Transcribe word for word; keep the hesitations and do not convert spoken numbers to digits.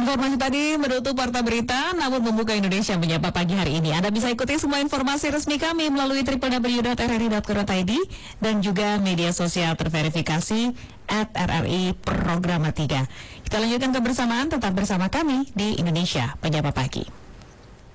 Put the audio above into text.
Informasi tadi menutup Warta Berita, namun membuka Indonesia Menyapa pagi hari ini. Anda bisa ikuti semua informasi resmi kami melalui w w w dot r r i dot co dot i d dan juga media sosial terverifikasi at R R I Programa tiga. Kita lanjutkan kebersamaan, tetap bersama kami di Indonesia Menyapa Pagi.